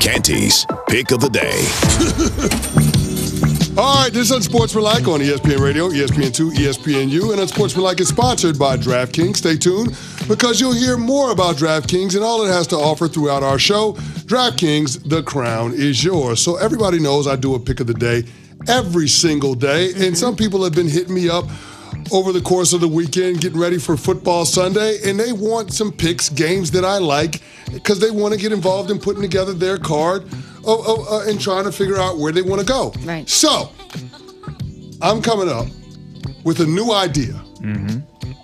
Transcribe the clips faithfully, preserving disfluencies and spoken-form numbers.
Canty's Pick of the Day. All right, this is Unsportsmanlike on E S P N Radio, E S P N two, E S P N U, and Unsportsmanlike is sponsored by DraftKings. Stay tuned because you'll hear more about DraftKings and all it has to offer throughout our show. DraftKings, the crown is yours. So everybody knows I do a Pick of the Day every single day, and some people have been hitting me up over the course of the weekend, getting ready for football Sunday, and they want some picks, games that I like, because they want to get involved in putting together their card uh, uh, and trying to figure out where they want to go. Right. So, I'm coming up with a new idea. Mm-hmm.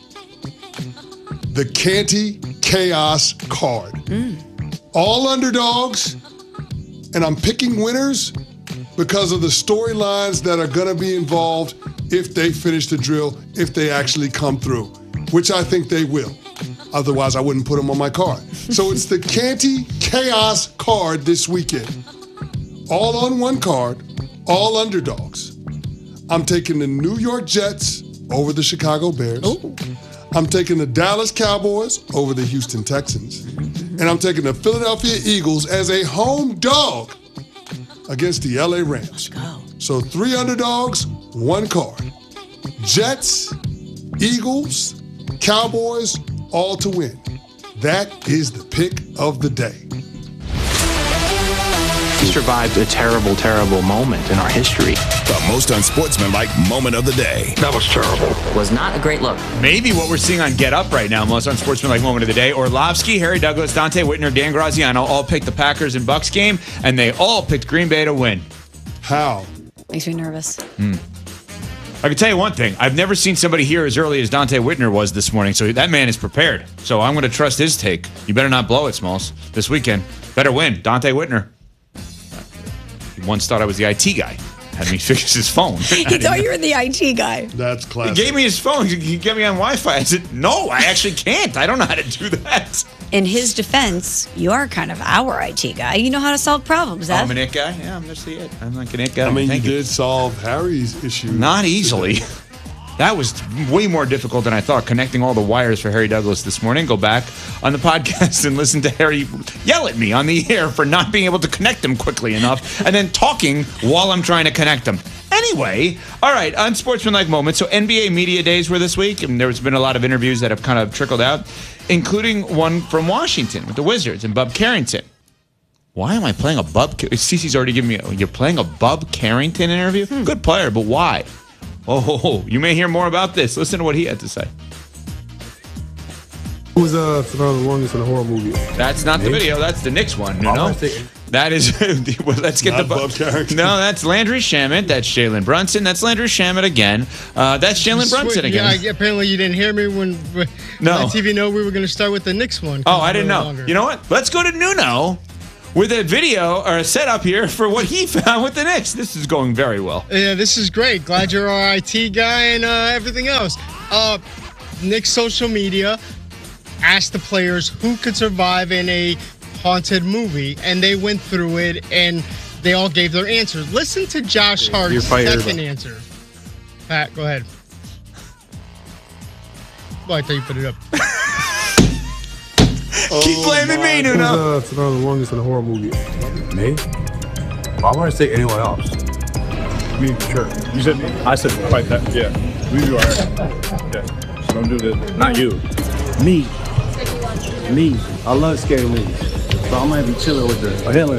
The Canty Chaos card. Mm. All underdogs, and I'm picking winners because of the storylines that are going to be involved if they finish the drill, if they actually come through, which I think they will. Otherwise, I wouldn't put them on my card. So it's the Canty Chaos card this weekend. All on one card, all underdogs. I'm taking the New York Jets over the Chicago Bears. Ooh. I'm taking the Dallas Cowboys over the Houston Texans. And I'm taking the Philadelphia Eagles as a home dog against the L A Rams. Let's go. So three underdogs, one card. Jets, Eagles, Cowboys, all to win. That is the pick of the day. We survived a terrible, terrible moment in our history. The most unsportsmanlike moment of the day. That was terrible. Was not a great look. Maybe what we're seeing on Get Up right now, most unsportsmanlike moment of the day. Orlovsky, Harry Douglas, Dante Whitner, Dan Graziano all picked the Packers and Bucks game, and they all picked Green Bay to win. How? Makes me nervous. Mm. I can tell you one thing. I've never seen somebody here as early as Dante Whitner was this morning, so that man is prepared. So I'm going to trust his take. You better not blow it, Smalls, this weekend. Better win. Dante Whitner. He once thought I was the I T guy. Had me fix his phone. He thought you were the I T guy. That's classic. He gave me his phone. He get me on Wi-Fi. I said, no, I actually can't. I don't know how to do that. In his defense, you are kind of our I T guy. You know how to solve problems, Oh, Ev. I'm an it guy? Yeah, I'm just the it. I'm like an it guy. I mean, Thank you you. did solve Harry's issue. Not easily. That was way more difficult than I thought, connecting all the wires for Harry Douglas this morning. Go back on the podcast and listen to Harry yell at me on the air for not being able to connect them quickly enough and then talking while I'm trying to connect them. Anyway, all right, unsportsmanlike moments. So N B A Media Days were this week, and there's been a lot of interviews that have kind of trickled out, including one from Washington with the Wizards and Bub Carrington. Why am I playing a Bub? Cece's already given me, a, you're playing a Bub Carrington interview? Hmm. Good player, but why? Oh, you may hear more about this. Listen to what he had to say. Who's uh, the longest in a horror movie? That's not the video. That's the Knicks one. No, no. That is. Well, let's get Not the. Bub Carrington. No, that's Landry Shamet. That's Jalen Brunson. That's Landry Shamet again. Uh, that's Jalen Brunson again. Yeah, apparently you didn't hear me when, when No. on T V know we were going to start with the Knicks one. Oh, I didn't know. Longer. You know what? Let's go to Nuno with a video or a setup here for what he found with the Knicks. This is going very well. Yeah, this is great. Glad you're our I T guy and uh, everything else. Uh, Knicks social media asked the players who could survive in a haunted movie, and they went through it, and they all gave their answers. Listen to Josh Hart's second answer. Pat, go ahead. Well, I thought you put it up. Keep blaming me, Nuno. Who's uh, the longest in a horror movie? Me? I want to say anyone else. Me, sure. You said me. I said quite that. Yeah. We do our. Yeah. So don't do this. Not you. Me. Me. I love scary movies. So I might be chilling with the Hitler.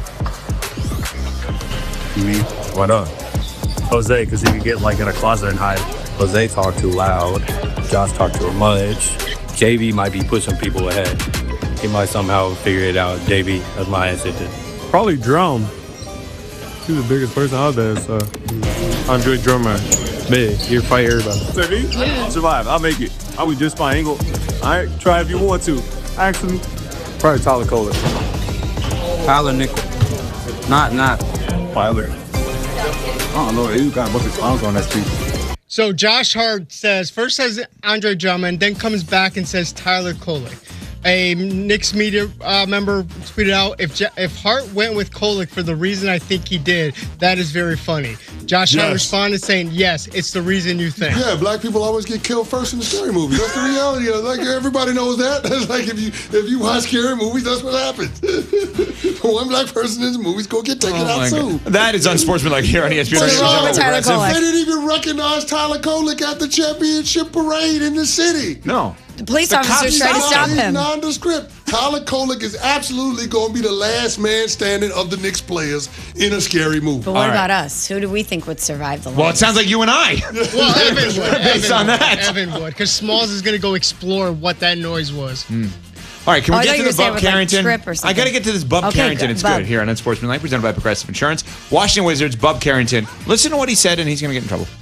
Me. Why not? Jose, because he could get like in a closet and hide. Jose talked too loud. Josh talked too much. J V might be pushing people ahead. He might somehow figure it out. J V, that's my answer to. Probably Drum. He's the biggest person out there, so. Andre Drummond. Big. He'll fight everybody. Say me? Yeah. Survive. I'll make it. I would just my angle. All right, try if you want to. Actually, probably Tyler Kohler. Tyler Nickel. Not, not. Tyler. I don't know. You got a bunch of clowns on that street. So Josh Hart says, first says Andre Drummond, then comes back and says Tyler Kolek. A Knicks media uh, member tweeted out, if Je- if Hart went with Kolek for the reason I think he did, that is very funny. Josh Hart Yes. responded saying, yes, it's the reason you think. Yeah, black people always get killed first in the scary movies. That's the reality of it. Like, everybody knows that. That's like if you if you watch scary movies, that's what happens. One black person in the movie's going to get taken Oh out my soon. God. That is unsportsmanlike here on E S P N. What's wrong with Tyler Aggressive. Kolek? They didn't even recognize Tyler Kolek at the championship parade in the city. No. The police The officers cops tried to stopped stop He's him. nondescript. Tyler Kolek is absolutely going to be the last man standing of the Knicks players in a scary movie. But what All right. about us? Who do we think would survive the longest? Well, it sounds like you and I. Well, Evan would. Based Evan on would. that. Evan would, because Smalls is going to go explore what that noise was. All right, can Oh, we I get thought to you the were saying Bub with, like, Carrington? trip or I something. got to get to this Bub Okay, Carrington. good. It's Bub. good here on Unsportsmanlike, presented by Progressive Insurance. Washington Wizards, Bub Carrington. Listen to what he said, and he's going to get in trouble.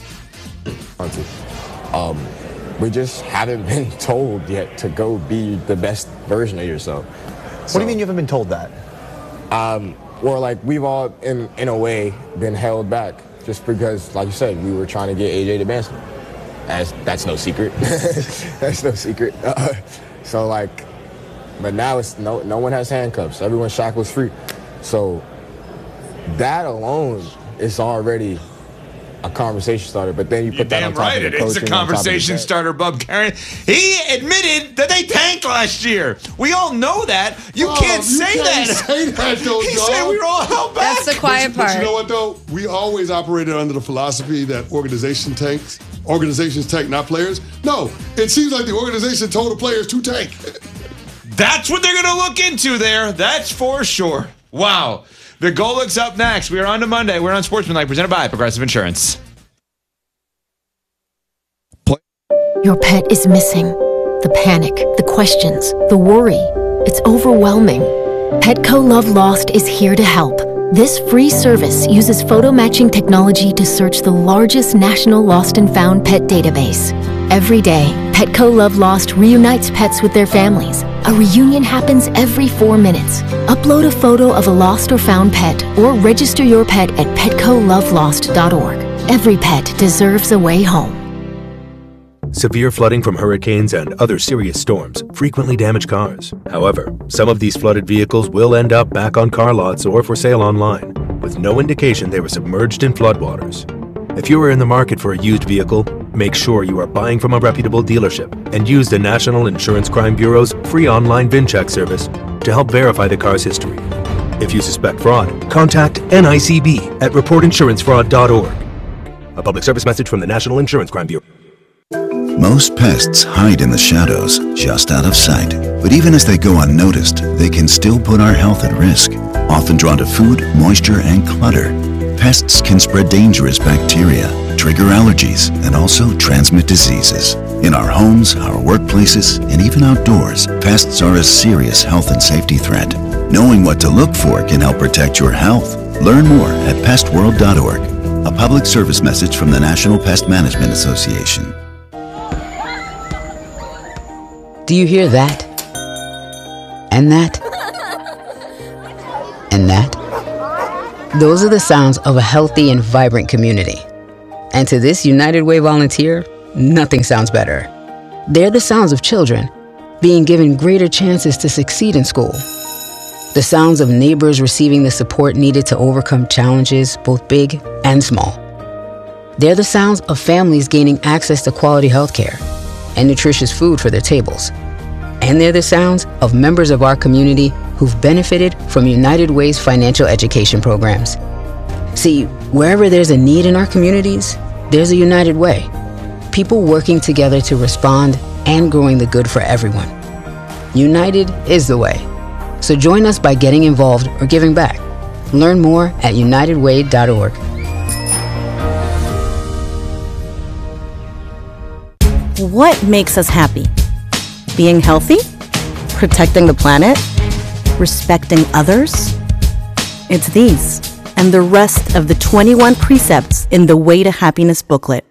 Um, we just haven't been told yet to go be the best version of yourself. What do you mean you haven't been told that? Um, or like we've all, in in a way, been held back just because, like you said, we were trying to get A J to Benson. That's that's no secret. That's no secret. Uh, so like, but now it's no no one has handcuffs. Everyone's shackles free. So that alone is already a conversation starter, but then you put You're that damn on top right, of the it is a coaching, on top of the conversation vet. starter, Bub Carrington. He admitted that they tanked last year. We all know that. You Oh, can't you say can't that. say that, though, He dog. said we were all held back. That's the quiet But part. you know what, though? We always operated under the philosophy that organization tanks, organizations tank, not players. No, it seems like the organization told the players to tank. That's what they're going to look into there. That's for sure. Wow. The Golic's up next. We are on to Monday. We're on Sportsmanlike, presented by Progressive Insurance. Your pet is missing. The panic, the questions, the worry. It's overwhelming. Petco Love Lost is here to help. This free service uses photo matching technology to search the largest national lost and found pet database. Every day, Petco Love Lost reunites pets with their families. A reunion happens every four minutes. Upload a photo of a lost or found pet or register your pet at petco love lost dot org. Every pet deserves a way home. Severe flooding from hurricanes and other serious storms frequently damage cars. However, some of these flooded vehicles will end up back on car lots or for sale online, with no indication they were submerged in floodwaters. If you are in the market for a used vehicle, make sure you are buying from a reputable dealership and use the National Insurance Crime Bureau's free online VIN check service to help verify the car's history. If you suspect fraud, contact N I C B at report insurance fraud dot org. A public service message from the National Insurance Crime Bureau. Most pests hide in the shadows, just out of sight. But even as they go unnoticed, they can still put our health at risk. Often drawn to food, moisture, and clutter, pests can spread dangerous bacteria, trigger allergies, and also transmit diseases. In our homes, our workplaces, and even outdoors, pests are a serious health and safety threat. Knowing what to look for can help protect your health. Learn more at pest world dot org. A public service message from the National Pest Management Association. Do you hear that? And that? And that? Those are the sounds of a healthy and vibrant community. And to this United Way volunteer, nothing sounds better. They're the sounds of children being given greater chances to succeed in school. The sounds of neighbors receiving the support needed to overcome challenges, both big and small. They're the sounds of families gaining access to quality health care and nutritious food for their tables. And they're the sounds of members of our community who've benefited from United Way's financial education programs. See, wherever there's a need in our communities, there's a United Way. People working together to respond and growing the good for everyone. United is the way. So join us by getting involved or giving back. Learn more at united way dot org. What makes us happy? Being healthy? Protecting the planet? Respecting others? It's these and the rest of the twenty-one precepts in the Way to Happiness booklet.